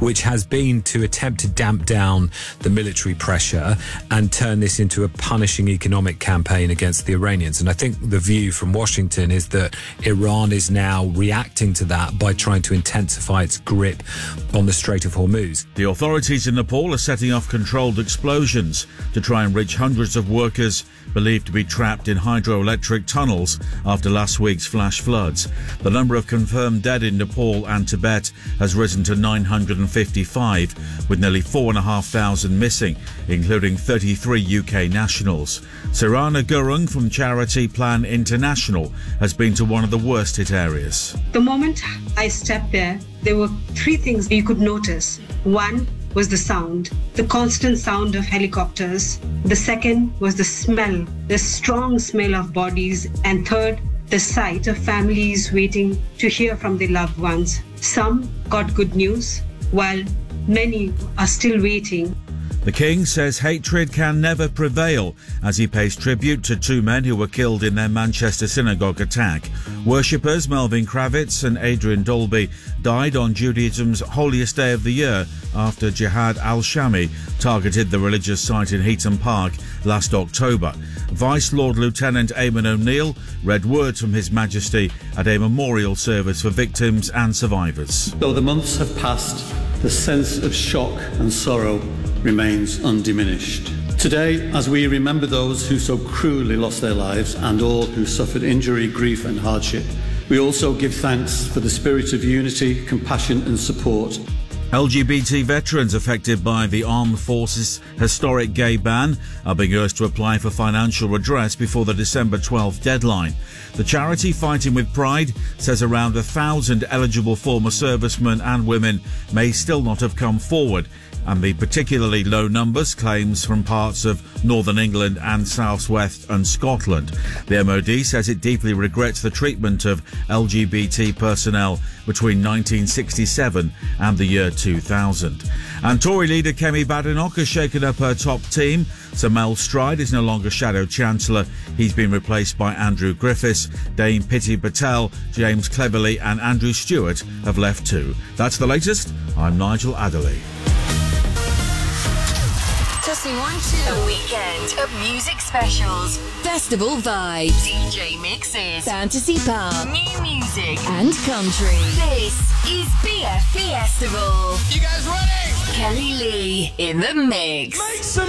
which has been to attempt to damp down the military pressure and turn this into a punishing economic campaign against the Iranians. And I think the view from Washington is that Iran is now reacting to that by trying to intensify its grip on the Strait of Hormuz. The authorities in Nepal are setting off controlled explosions to try and reach hundreds of workers believed to be trapped in hydroelectric tunnels after last week's flash floods. The number of confirmed dead in Nepal and Tibet has risen to 955, with nearly 4,500 missing, including 33 UK nationals. Sirana Gurung from charity Plan International has been to one of the worst hit areas. The moment I stepped there were three things you could notice. One was the sound, the constant sound of helicopters. The second was the smell, the strong smell of bodies. And third, the sight of families waiting to hear from their loved ones. Some got good news, while many are still waiting. The King says hatred can never prevail as he pays tribute to two men who were killed in their Manchester synagogue attack. Worshippers Melvin Kravitz and Adrian Dolby died on Judaism's holiest day of the year after Jihad al-Shami targeted the religious site in Heaton Park last October. Vice Lord Lieutenant Eamon O'Neill read words from His Majesty at a memorial service for victims and survivors. Though the months have passed, the sense of shock and sorrow remains undiminished. Today, as we remember those who so cruelly lost their lives and all who suffered injury, grief and hardship, we also give thanks for the spirit of unity, compassion and support. LGBT veterans affected by the Armed Forces' historic gay ban are being urged to apply for financial redress before the December 12th deadline. The charity Fighting with Pride says around 1,000 eligible former servicemen and women may still not have come forward, and the particularly low numbers claims from parts of northern England and southwest and Scotland. The MOD says it deeply regrets the treatment of LGBT personnel between 1967 and the year 2000. And Tory leader Kemi Badenoch has shaken up her top team. Sir Mel Stride is no longer Shadow Chancellor. He's been replaced by Andrew Griffiths. Dame Priti Patel, James Cleverly and Andrew Stewart have left too. That's the latest. I'm Nigel Adderley. Testing 1, 2. A weekend of music specials, festival vibes, DJ mixes, fantasy pop, new music, and country. This is BF Festival. You guys ready? Kelly Lee in the mix. Make some